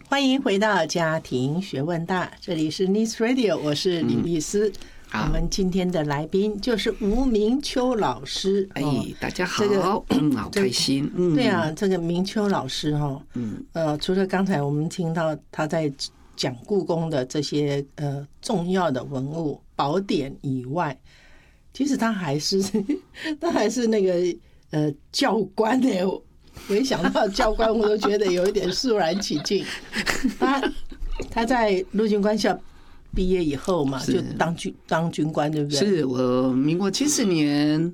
欢迎回到家庭学问大，这里是 Nice Radio， 我是李律师。我们今天的来宾就是吴明秋老师。 大家好，好开心。 对啊，这个明秋老师除了刚才我们听到他在讲故宫的这些重要的文物宝典以外，其实他还是那个教官呢。我一想到教官，我都觉得有一点肃然起敬。他在陆军官校毕业以后嘛，就当军官，对不对？ 是我民国70年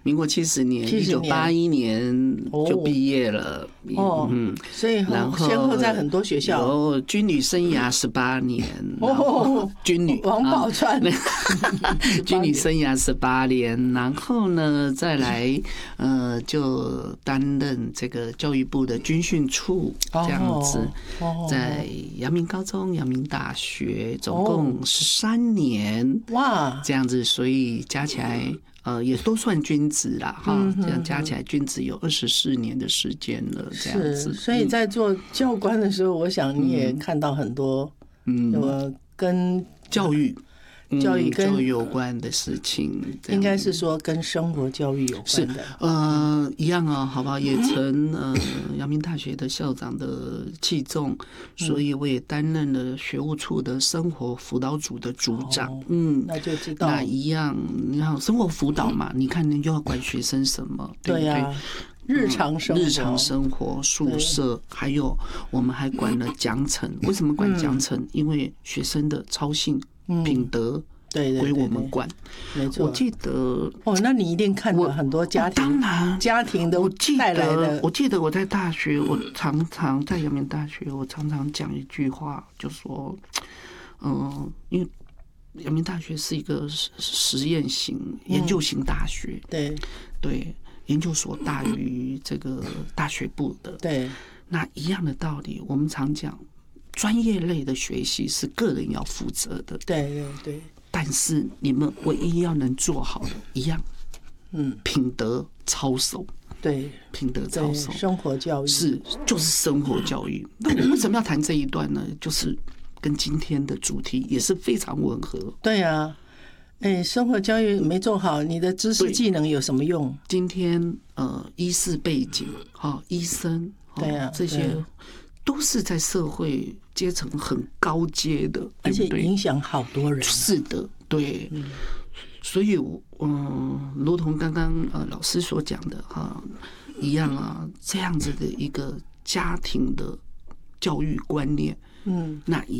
，1981年就毕业了。 所以先后在很多学校， 有军旅生涯18年。军旅王宝钏， 军旅生涯18年，然后呢，再来就担任这个教育部的军训处这样子，在阳明高中、阳明大学，总共13年。哇，这样子，所以加起来。也都算军职啦，这样加起来军职有24年的时间了，这样子。 所以在做教官的时候，我想你也看到很多，跟教育跟有关的事情， 应该是说跟生活教育有关的。 一样啊，好吧，也曾阳明大学的校长的器重，所以我也担任了学务处的生活辅导组的组长。 那就知道那一样，你看生活辅导嘛，你看你就要管学生什么，对不对？ 日常生活、 宿舍，还有我们还管了奖惩。为什么管奖惩？因为学生的操性、品德，归我们管。 没错， 我记得那你一定看到很多家庭， 当然家庭的带来的。 我记得我在大学，我常常在阳明大学，我常常讲一句话，就说，因为阳明大学是一个实验型、研究型大学，对。研究所大于这个大学部的， 对， 那一样的道理，我们常讲，专业类的学习是个人要负责的， 对。 但是你们唯一要能做好的一样，品德操守， 对， 品德操守， 生活教育就是生活教育。那我为什么要谈这一段呢？就是跟今天的主题也是非常吻合。 对啊。生活教育没做好，你的知识技能有什么用？ 今天医师背景，医生，这些都是在社会阶层很高阶的， 而且影响好多人。 是的，对。所以，如同刚刚老师所讲的一样啊，这样子的一个家庭的教育观念，那